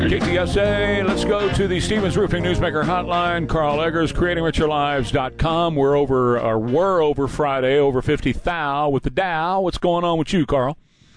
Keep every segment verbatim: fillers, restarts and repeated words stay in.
K T S A, let's go to the Stevens Roofing Newsmaker Hotline. Carl Eggers, creating richer lives dot com. We're over, or we're over Friday, over fifty thou with the Dow. What's going on with you, Carl?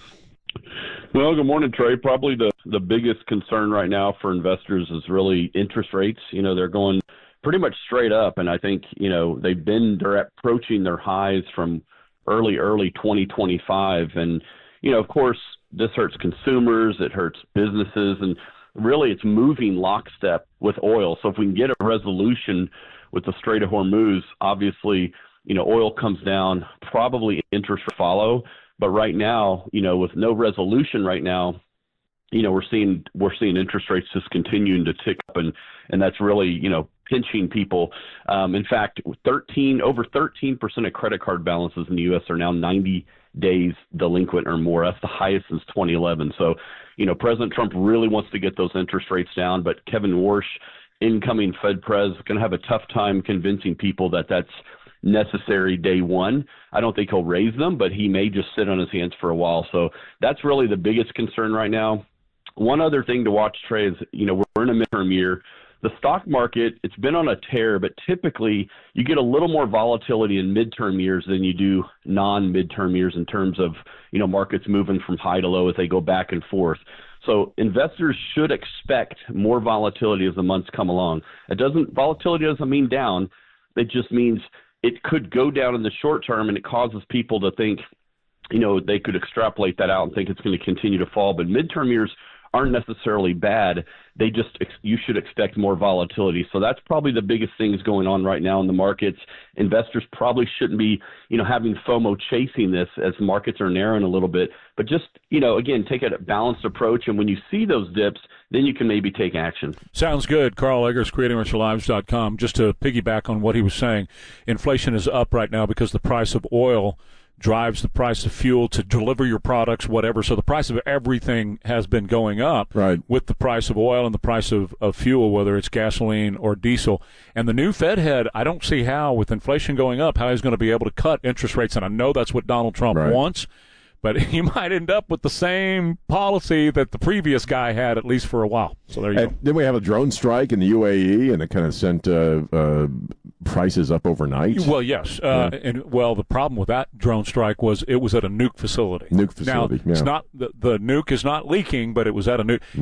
Well, good morning, Trey. Probably the, the biggest concern right now for investors is really interest rates. You know, they're going pretty much straight up, and I think, you know, they've been, they're approaching their highs from early, early twenty twenty-five. And, you know, of course, this hurts consumers, it hurts businesses, and really it's moving lockstep with oil. So if we can get a resolution with the Strait of Hormuz, obviously, you know, oil comes down, probably interest will follow. But right now, you know, with no resolution right now, you know, we're seeing we're seeing interest rates just continuing to tick up, and and that's really, you know, pinching people. Um, in fact, thirteen over thirteen percent of credit card balances in the U S are now ninety days delinquent or more. That's the highest since twenty eleven. So, you know, President Trump really wants to get those interest rates down, but Kevin Warsh, incoming Fed pres, is going to have a tough time convincing people that that's necessary day one. I don't think he'll raise them, but he may just sit on his hands for a while. So that's really the biggest concern right now. One other thing to watch, Trey, is, you know, we're in a midterm year. The stock market, it's been on a tear, but typically you get a little more volatility in midterm years than you do non-midterm years in terms of, you know, markets moving from high to low as they go back and forth. So investors should expect more volatility as the months come along. It doesn't, volatility doesn't mean down. It just means it could go down in the short term, and it causes people to think, you know, they could extrapolate that out and think it's going to continue to fall. But midterm years aren't necessarily bad. They just, you should expect more volatility. So that's probably the biggest things going on right now in the markets. Investors probably shouldn't be, you know, having FOMO chasing this as markets are narrowing a little bit, but just, you know, again, take a balanced approach. And when you see those dips, then you can maybe take action. Sounds good. Carl Eggers, creating richer lives dot com. Just to piggyback on what he was saying, inflation is up right now because the price of oil drives the price of fuel to deliver your products, whatever. So the price of everything has been going up right. with the price of oil and the price of, of fuel, whether it's gasoline or diesel. And the new Fed head, I don't see how, with inflation going up, how he's going to be able to cut interest rates. And I know that's what Donald Trump right. wants, but he might end up with the same policy that the previous guy had, at least for a while. So there you and go. Then we have a drone strike in the U A E, and it kind of sent uh, uh, prices up overnight. Well, yes. Uh, yeah. And well, the problem with that drone strike was it was at a nuke facility. Nuke facility. Now, yeah. it's not the, the nuke is not leaking, but it was at a nuke.